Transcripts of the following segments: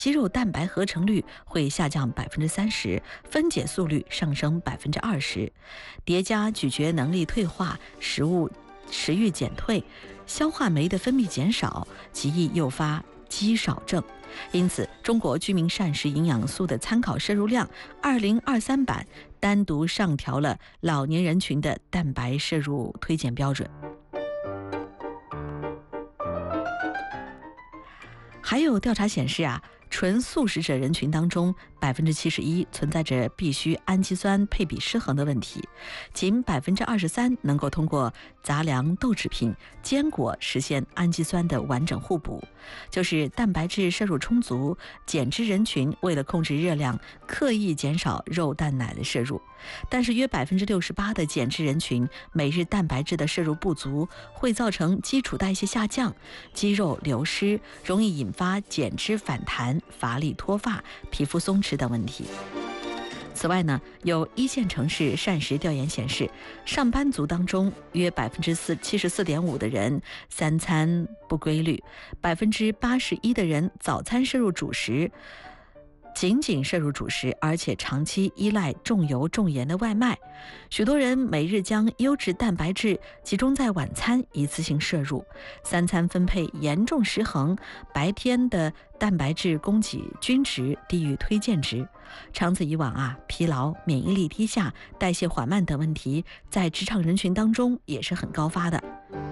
肌肉蛋白合成率会下降30%，分解速率上升20%，叠加咀嚼能力退化，食欲减退，消化酶的分泌减少，极易诱发肌少症。因此，中国居民膳食营养素的参考摄入量2023版单独上调了老年人群的蛋白摄入推荐标准。还有调查显示纯素食者人群当中，71%存在着必需氨基酸配比失衡的问题，仅23%能够通过杂粮、豆制品、坚果实现氨基酸的完整互补。就是蛋白质摄入充足，减脂人群为了控制热量，刻意减少肉、蛋、奶的摄入。但是约68%的减脂人群每日蛋白质的摄入不足，会造成基础代谢下降、肌肉流失，容易引发减脂反弹、乏力脱发、皮肤松弛等问题。此外呢，有一线城市膳食调研显示，上班族当中约74.5%的人三餐不规律，81%的人早餐摄入主食，仅摄入主食，而且长期依赖重油重盐的外卖。许多人每日将优质蛋白质集中在晚餐一次性摄入，三餐分配严重失衡，白天的蛋白质供给均值低于推荐值。长此以往疲劳、免疫力低下、代谢缓慢等问题在职场人群当中也是很高发的。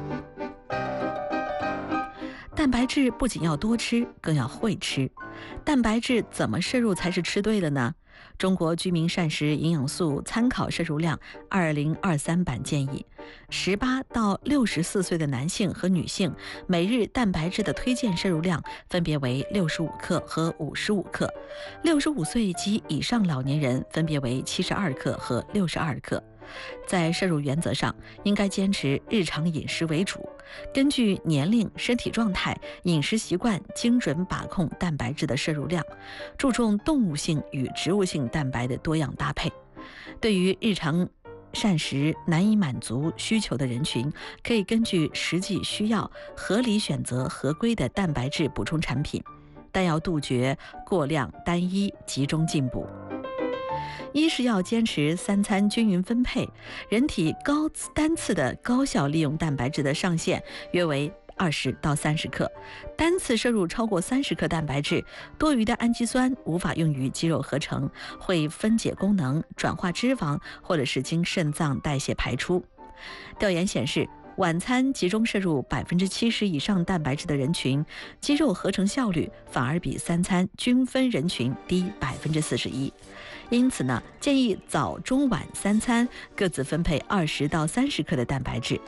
蛋白质不仅要多吃，更要会吃。蛋白质怎么摄入才是吃对了呢？中国居民膳食营养素参考摄入量2023版建议，18到64岁的男性和女性每日蛋白质的推荐摄入量分别为65克和55克，65岁及以上老年人分别为72克和62克。在摄入原则上，应该坚持日常饮食为主，根据年龄、身体状态、饮食习惯精准把控蛋白质的摄入量，注重动物性与植物性蛋白的多样搭配。对于日常膳食难以满足需求的人群，可以根据实际需要合理选择合规的蛋白质补充产品，但要杜绝过量、单一、集中进补。一是要坚持三餐均匀分配，人体单次的高效利用蛋白质的上限约为20到30克，单次摄入超过30克蛋白质，多余的氨基酸无法用于肌肉合成，会分解功能、转化脂肪，或者是经肾脏代谢排出。调研显示，晚餐集中摄入70%以上蛋白质的人群，肌肉合成效率反而比三餐均分人群低41%。因此呢，建议早中晚三餐各自分配20到30克的蛋白质。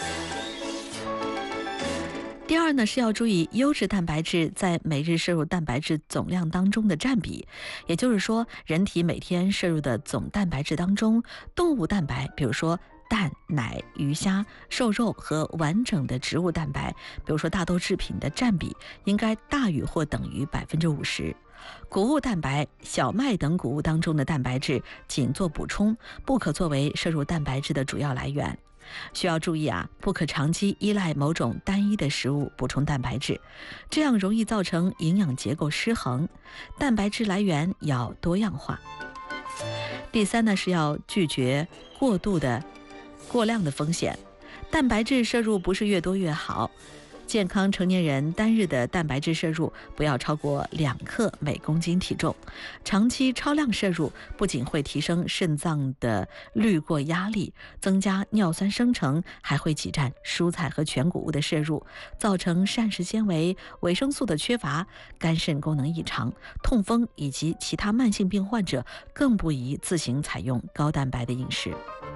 第二呢，是要注意优质蛋白质在每日摄入蛋白质总量当中的占比，也就是说，人体每天摄入的总蛋白质当中，动物蛋白，比如说蛋、奶、鱼虾、瘦肉和完整的植物蛋白，比如说大豆制品的占比应该大于或等于50%。谷物蛋白、小麦等谷物当中的蛋白质仅做补充，不可作为摄入蛋白质的主要来源。需要注意不可长期依赖某种单一的食物补充蛋白质，这样容易造成营养结构失衡。蛋白质来源要多样化。第三呢，是要拒绝过量的风险。蛋白质摄入不是越多越好，健康成年人单日的蛋白质摄入不要超过2克每公斤体重。长期超量摄入不仅会提升肾脏的滤过压力，增加尿酸生成，还会挤占蔬菜和全谷物的摄入，造成膳食纤维、维生素的缺乏，肝肾功能异常、痛风以及其他慢性病患者更不宜自行采用高蛋白的饮食。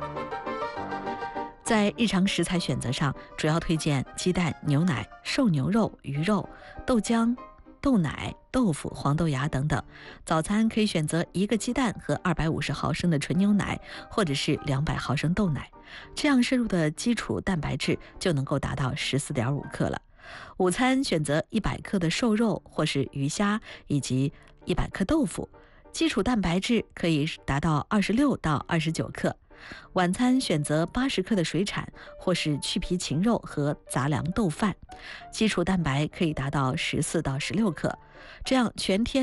在日常食材选择上，主要推荐鸡蛋、牛奶、瘦牛肉、鱼肉、豆浆、豆奶、豆腐、黄豆芽等等。早餐可以选择1个鸡蛋和250毫升的纯牛奶，或者是200毫升豆奶，这样摄入的基础蛋白质就能够达到14.5克了。午餐选择100克的瘦肉或是鱼虾，以及100克豆腐，基础蛋白质可以达到26到29克。 晚餐选择80克的水产或是去皮禽肉和杂粮豆饭，基础蛋白可以达到14到16克，这样全天